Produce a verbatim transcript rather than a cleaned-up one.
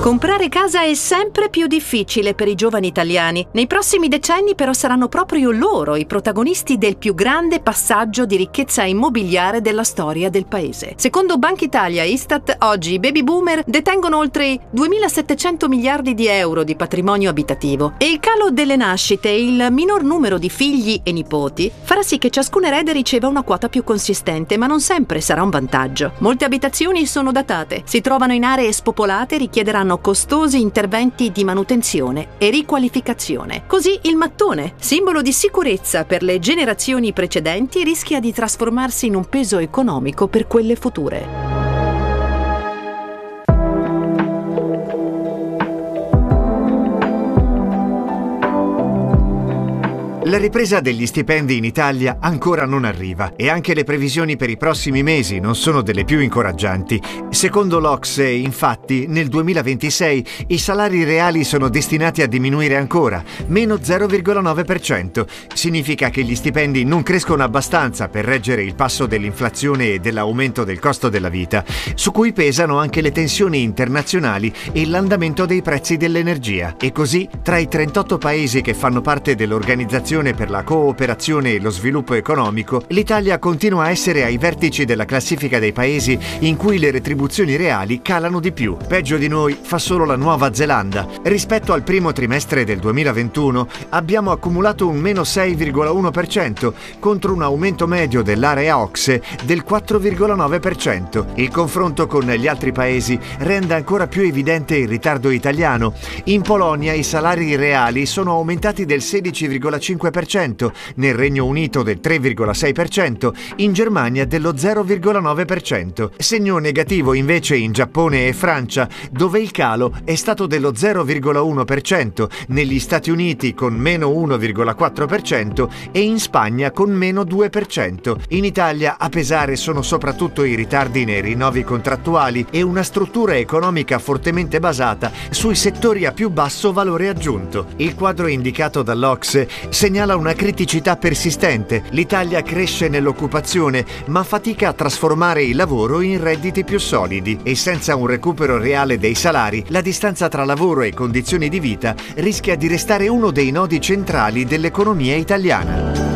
Comprare casa è sempre più difficile per i giovani italiani. Nei prossimi decenni però saranno proprio loro i protagonisti del più grande passaggio di ricchezza immobiliare della storia del paese. Secondo Banca Italia e Istat, oggi i baby boomer detengono oltre duemilasettecento miliardi di euro di patrimonio abitativo e il calo delle nascite e il minor numero di figli e nipoti farà sì che ciascun erede riceva una quota più consistente, ma non sempre sarà un vantaggio. Molte abitazioni sono datate, si trovano in aree spopolate e richiederanno costosi interventi di manutenzione e riqualificazione. Così il mattone, simbolo di sicurezza per le generazioni precedenti, rischia di trasformarsi in un peso economico per quelle future. La ripresa degli stipendi in Italia ancora non arriva e anche le previsioni per i prossimi mesi non sono delle più incoraggianti. Secondo l'O C S E, infatti, nel duemilaventisei i salari reali sono destinati a diminuire ancora, meno zero virgola nove per cento. Significa che gli stipendi non crescono abbastanza per reggere il passo dell'inflazione e dell'aumento del costo della vita, su cui pesano anche le tensioni internazionali e l'andamento dei prezzi dell'energia. E così, tra i trentotto paesi che fanno parte dell'organizzazione per la cooperazione e lo sviluppo economico, l'Italia continua a essere ai vertici della classifica dei paesi in cui le retribuzioni reali calano di più. Peggio di noi fa solo la Nuova Zelanda. Rispetto al primo trimestre del duemilaventuno abbiamo accumulato un meno sei virgola uno per cento contro un aumento medio dell'area O C S E del quattro virgola nove per cento. Il confronto con gli altri paesi rende ancora più evidente il ritardo italiano. In Polonia i salari reali sono aumentati del sedici virgola cinque per cento, nel Regno Unito del tre virgola sei per cento, in Germania dello zero virgola nove per cento. Segno negativo invece in Giappone e Francia, dove il calo è stato dello zero virgola uno per cento, negli Stati Uniti con meno uno virgola quattro per cento e in Spagna con meno due per cento. In Italia a pesare sono soprattutto i ritardi nei rinnovi contrattuali e una struttura economica fortemente basata sui settori a più basso valore aggiunto. Il quadro indicato dall'O C S E segnala una criticità persistente. L'Italia cresce nell'occupazione, ma fatica a trasformare il lavoro in redditi più solidi e senza un recupero reale dei salari, la distanza tra lavoro e condizioni di vita rischia di restare uno dei nodi centrali dell'economia italiana.